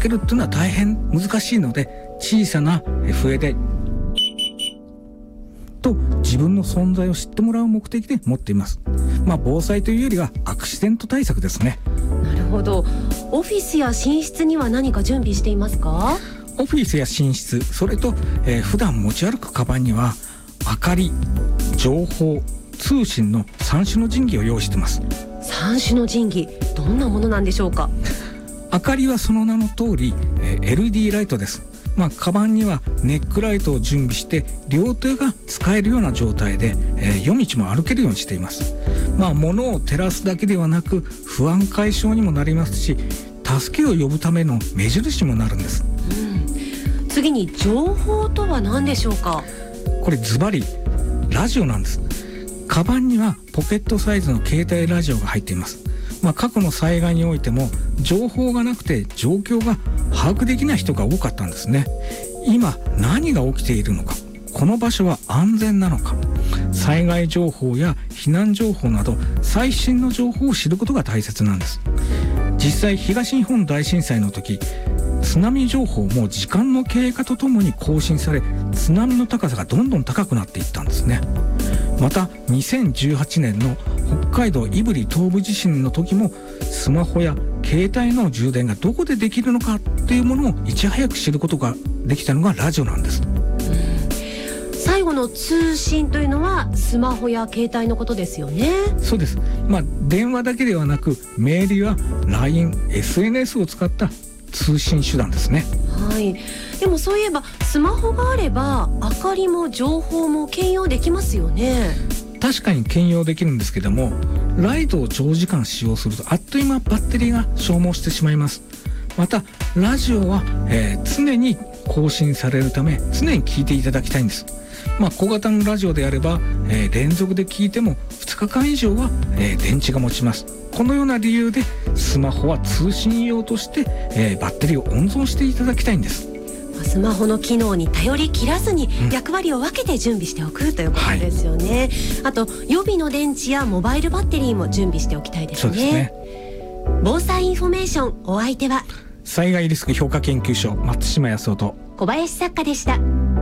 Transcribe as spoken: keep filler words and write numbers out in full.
けるっていうのは大変難しいので、小さな笛でと自分の存在を知ってもらう目的で持っています。まあ防災というよりはアクシデント対策ですね。 なるほど。オフィスや寝室には何か準備していますか？ オフィスや寝室、それと、えー、普段持ち歩くカバンには明かり、情報、通信のさん種の神器を用意しています。 さん種の神器、どんなものなんでしょうか？ 明かりはその名の通り、えー、エルイーディー ライトです。まあ、カバンにはネックライトを準備して両手が使えるような状態で、えー、夜道も歩けるようにしています。まあ、物を照らすだけではなく不安解消にもなりますし、助けを呼ぶための目印にもなるんです。 うん、次に情報とは何でしょうか？ これズバリラジオなんです。カバンにはポケットサイズの携帯ラジオが入っています。まあ、過去の災害においても情報がなくて状況が把握できない人が多かったんですね。今何が起きているのか、この場所は安全なのか、災害情報や避難情報など最新の情報を知ることが大切なんです。実際東日本大震災の時、津波情報も時間の経過とともに更新され、津波の高さがどんどん高くなっていったんですね。またにせんじゅうはちねんの北海道胆振東部地震の時もスマホや携帯の充電がどこでできるのかっていうものをいち早く知ることができたのがラジオなんです。 最後の通信というのはスマホや携帯のことですよね。 そうです。まあ電話だけではなくメールや ライン、エスエヌエス を使った通信手段ですね。 はい。でもそういえばスマホがあれば明かりも情報も兼用できますよね。 確かに兼用できるんですけども、ライトを長時間使用するとあっという間バッテリーが消耗してしまいます。またラジオは、えー、常に更新されるため常に聞いていただきたいんです。まあ、小型のラジオであれば、えー、連続で聞いてもふつかかん以上は、えー、電池が持ちます。このような理由でスマホは通信用として、えー、バッテリーを温存していただきたいんです。 スマホの機能に頼り切らずに役割を分けて準備しておくということですよね。はい、あと予備の電池やモバイルバッテリーも準備しておきたいですね。そうですね。防災インフォメーション、お相手は災害リスク評価研究所松島康夫と小林作家でした。